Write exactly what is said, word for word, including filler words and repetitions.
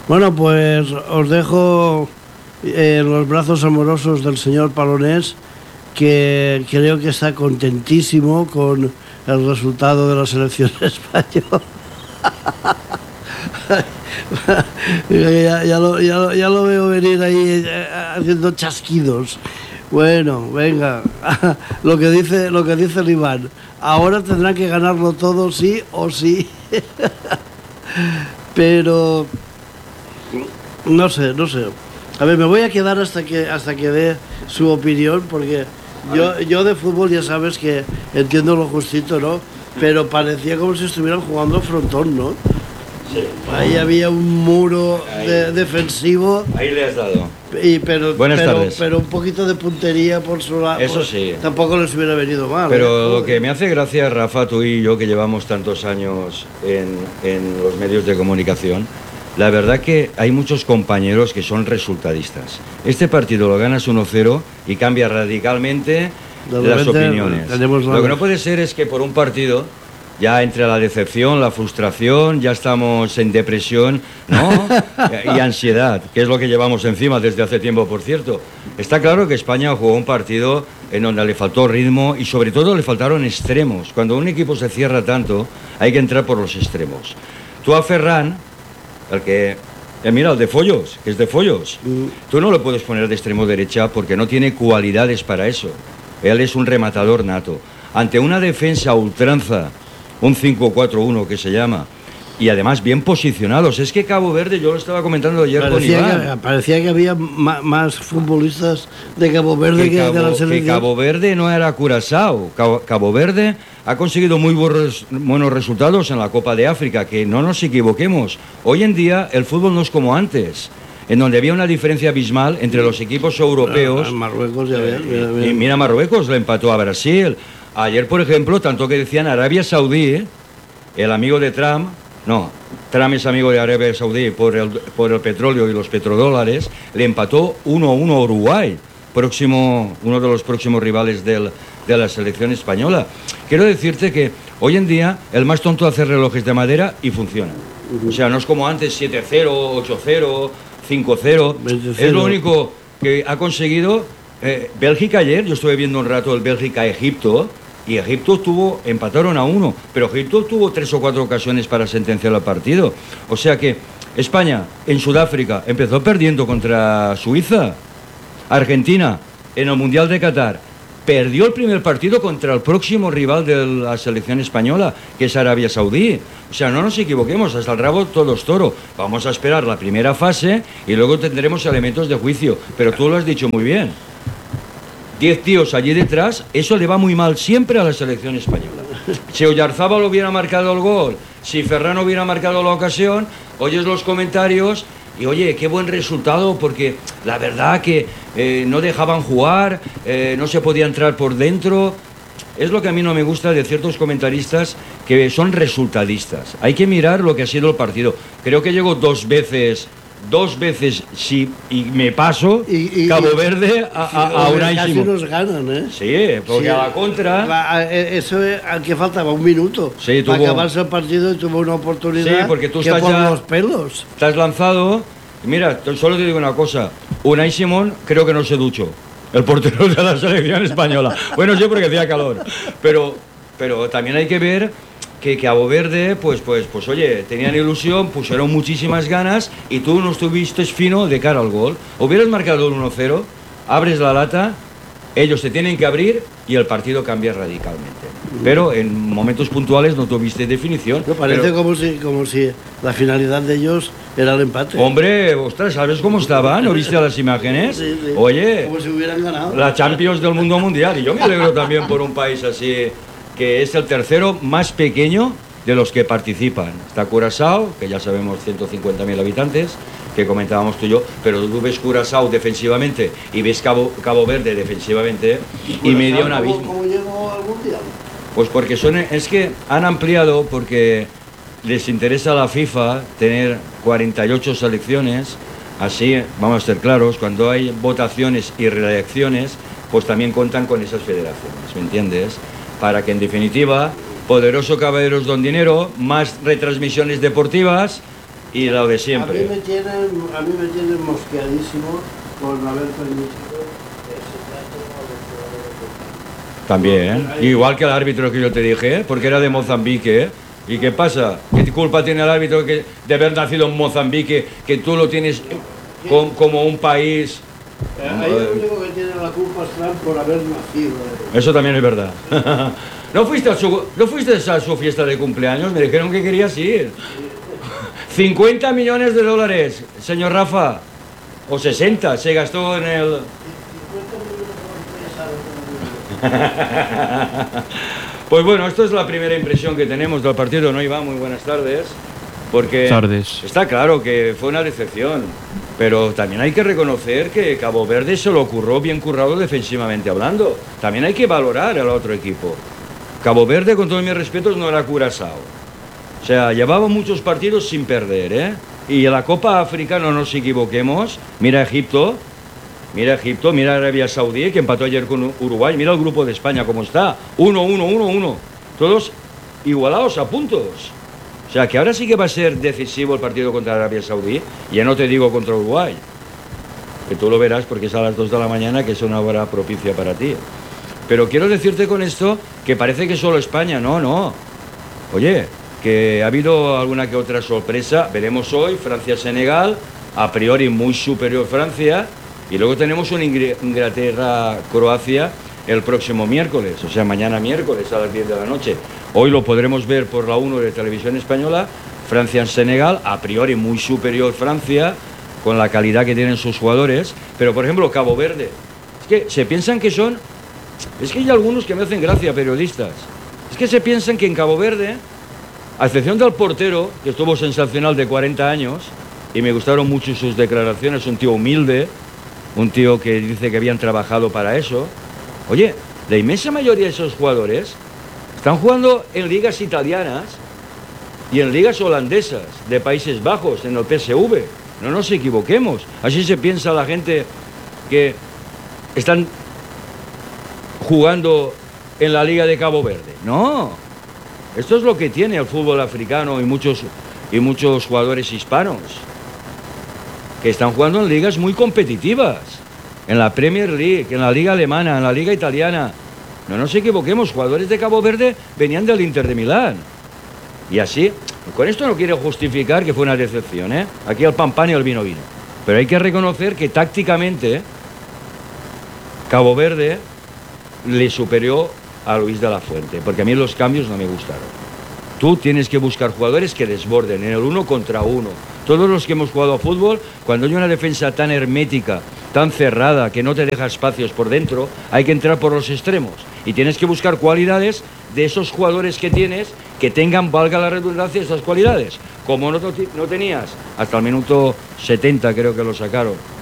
Bueno, pues os dejo en los brazos amorosos del señor Palonés, que creo que está contentísimo con el resultado de la selección española. ya, ya, lo, ya, lo, ya lo veo venir ahí eh, haciendo chasquidos. Bueno, venga, lo que dice, lo que dice el Iván. Ahora tendrán que ganarlo todo sí o sí. Pero no sé, no sé. A ver, me voy a quedar hasta que hasta que dé su opinión, porque yo, yo de fútbol ya sabes que entiendo lo justito, ¿no? Pero parecía como si estuvieran jugando frontón, ¿no? Sí. Ahí había un muro de, defensivo. Ahí le has dado. Y pero, Buenas pero, tardes. pero un poquito de puntería por su lado. Eso sí. Tampoco les hubiera venido mal. Pero ¿eh? lo que me hace gracia, Rafa, tú y yo, que llevamos tantos años en, en los medios de comunicación, la verdad que hay muchos compañeros que son resultadistas. Este partido lo ganas uno cero y cambia radicalmente las opiniones. Lo que no puede ser es que por un partido ya entre la decepción, la frustración, ya estamos en depresión, ¿no? Y ansiedad, que es lo que llevamos encima desde hace tiempo, por cierto. Está claro que España jugó un partido en donde le faltó ritmo y sobre todo le faltaron extremos. Cuando un equipo se cierra tanto, hay que entrar por los extremos. Tú a Ferran, el que... Eh, mira, el de Follos, que es de Follos. Mm. Tú no lo puedes poner de extremo derecha porque no tiene cualidades para eso. Él es un rematador nato. Ante una defensa a ultranza, un cinco cuatro uno que se llama, y además bien posicionados. Es que Cabo Verde, yo lo estaba comentando ayer parecía con Iván. Que, parecía que había ma, más futbolistas de Cabo Verde que, que Cabo, de la selección. Que Cabo Verde no era Curazao. Cabo, Cabo Verde ha conseguido muy buenos, buenos resultados en la Copa de África, que no nos equivoquemos. Hoy en día el fútbol no es como antes, en donde había una diferencia abismal entre los equipos europeos. Ah, Marruecos, ya ves, mira, mira. Y mira, Marruecos le empató a Brasil. Ayer, por ejemplo, tanto que decían Arabia Saudí, ¿eh? El amigo de Trump, no, Trump es amigo de Arabia Saudí por el, por el petróleo y los petrodólares, le empató uno a uno a Uruguay, próximo, uno de los próximos rivales del, de la selección española. Quiero decirte que hoy en día el más tonto hace relojes de madera y funciona. O sea, no es como antes siete cero, ocho cero, cinco cero. Es lo único que ha conseguido eh, Bélgica ayer. Yo estuve viendo un rato el Bélgica-Egipto. Y Egipto tuvo, empataron a uno, pero Egipto tuvo tres o cuatro ocasiones para sentenciar el partido. O sea que España en Sudáfrica empezó perdiendo contra Suiza. Argentina en el Mundial de Qatar perdió el primer partido contra el próximo rival de la selección española, que es Arabia Saudí. O sea, no nos equivoquemos, hasta el rabo todo es toro. Vamos a esperar la primera fase y luego tendremos elementos de juicio. Pero tú lo has dicho muy bien. Diez tíos allí detrás, eso le va muy mal siempre a la selección española. Si Oyarzábal hubiera marcado el gol, si Ferran hubiera marcado la ocasión, oyes los comentarios y oye, qué buen resultado, porque la verdad que eh, no dejaban jugar, eh, no se podía entrar por dentro. Es lo que a mí no me gusta de ciertos comentaristas que son resultadistas. Hay que mirar lo que ha sido el partido. Creo que llegó dos veces... Dos veces sí, y me paso y, y, Cabo Verde a, a, a Unai casi Simón. nos ganan, ¿eh? Sí, porque sí, a la contra... La, eso es al que faltaba un minuto sí, para tuvo... acabarse el partido y tuvo una oportunidad sí, porque tú que estás por ya, los pelos. Estás lanzado... Mira, solo te digo una cosa. Unai Simón creo que no se duchó. El portero de la selección española. Bueno, sí, porque hacía calor. Pero, pero también hay que ver... que Cabo Verde, pues, pues, pues oye, tenían ilusión, pusieron muchísimas ganas y tú no estuviste fino de cara al gol. Hubieras marcado el uno cero, abres la lata, ellos te tienen que abrir y el partido cambia radicalmente. Pero en momentos puntuales no tuviste definición. No, parece pero... como si, como si la finalidad de ellos era el empate. Hombre, ostras, ¿sabes cómo estaban? ¿No viste las imágenes? Sí, sí. Oye, como si hubieran ganado. La Champions del mundo mundial. Y yo me alegro también por un país así, que es el tercero más pequeño de los que participan. Está Curazao, que ya sabemos ciento cincuenta mil habitantes, que comentábamos tú y yo, pero tú ves Curazao defensivamente y ves Cabo, Cabo Verde defensivamente y, y media un abismo. ¿Cómo llegó al Mundial? Pues porque son, es que han ampliado, porque les interesa a la FIFA tener cuarenta y ocho selecciones, así, vamos a ser claros, cuando hay votaciones y reelecciones, pues también cuentan con esas federaciones, ¿me entiendes? Para que en definitiva, poderoso caballeros don dinero, más retransmisiones deportivas y lo de siempre. A mí me tienen, a mí me tienen mosqueadísimo por no haber permitido ese trato a los jugadores de También, ¿eh? Igual que el árbitro que yo te dije, ¿eh? Porque era de Mozambique, ¿eh? ¿Y qué pasa? ¿Qué culpa tiene el árbitro que, de haber nacido en Mozambique, que tú lo tienes con, como un país? Eh, ahí lo único que tiene la culpa es Trump por haber nacido. Eh. Eso también es verdad. ¿No fuiste, a su, ¿No fuiste a su fiesta de cumpleaños? Me dijeron que querías ir. cincuenta millones de dólares, señor Rafa. O sesenta, se gastó en el... Pues bueno, esto es la primera impresión que tenemos del partido, ¿no, Iván? Muy buenas tardes. Porque tardes. Está claro que fue una decepción, pero también hay que reconocer que Cabo Verde se lo curró bien currado defensivamente hablando. También hay que valorar al otro equipo. Cabo Verde, con todos mis respetos, no era Curazao. O sea, llevaba muchos partidos sin perder, ¿eh? Y en la Copa África, no nos equivoquemos, mira Egipto, mira Egipto, mira Arabia Saudí, que empató ayer con Uruguay, mira el grupo de España cómo está, uno, uno, uno, uno, todos igualados a puntos. O sea, que ahora sí que va a ser decisivo el partido contra Arabia Saudí, ya no te digo contra Uruguay, que tú lo verás porque es a las dos de la mañana, que es una hora propicia para ti. Pero quiero decirte con esto que parece que solo España, no, no. Oye, que ha habido alguna que otra sorpresa, veremos hoy, Francia-Senegal, a priori muy superior Francia, y luego tenemos un Inglaterra-Croacia el próximo miércoles, o sea, mañana miércoles a las diez de la noche. Hoy lo podremos ver por la uno de Televisión Española, Francia-Senegal, a priori muy superior Francia, con la calidad que tienen sus jugadores, pero por ejemplo Cabo Verde, es que se piensan que son, es que hay algunos que me hacen gracia, periodistas, es que se piensan que en Cabo Verde, a excepción del portero, que estuvo sensacional de cuarenta años, y me gustaron mucho sus declaraciones, un tío humilde, un tío que dice que habían trabajado para eso. Oye, la inmensa mayoría de esos jugadores están jugando en ligas italianas y en ligas holandesas de Países Bajos, en el P S V. No nos equivoquemos. Así se piensa la gente que están jugando en la Liga de Cabo Verde. No, esto es lo que tiene el fútbol africano y muchos, y muchos jugadores hispanos, que están jugando en ligas muy competitivas, en la Premier League, en la Liga Alemana, en la Liga Italiana. No nos equivoquemos, jugadores de Cabo Verde venían del Inter de Milán. Y así, con esto no quiero justificar que fue una decepción, ¿eh? Aquí el pan pan y el vino vino. Pero hay que reconocer que tácticamente Cabo Verde le superó a Luis de la Fuente, porque a mí los cambios no me gustaron. Tú tienes que buscar jugadores que desborden en el uno contra uno. Todos los que hemos jugado a fútbol, cuando hay una defensa tan hermética, tan cerrada, que no te deja espacios por dentro, hay que entrar por los extremos. Y tienes que buscar cualidades de esos jugadores que tienes, que tengan, valga la redundancia, esas cualidades. Como no, no tenías, hasta el minuto setenta creo que lo sacaron,